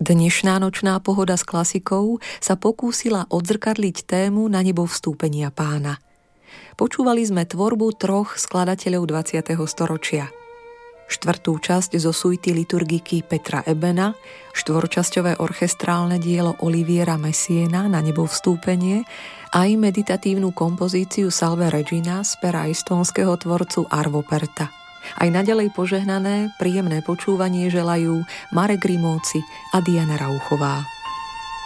Dnešná nočná pohoda s klasikou sa pokúsila odzrkadliť tému Na nebo vstúpenia Pána. Počúvali sme tvorbu troch skladateľov 20. storočia. Štvrtú časť zo suity liturgiky Petra Ebena, štvorčasťové orchestrálne dielo Oliviera Messiena Na nebo vstúpenie, aj meditatívnu kompozíciu Salve Regina z pera estónskeho tvorcu Arvo Pärta. Aj naďalej požehnané, príjemné počúvanie želajú Marek Rimóci a Diana Rauchová.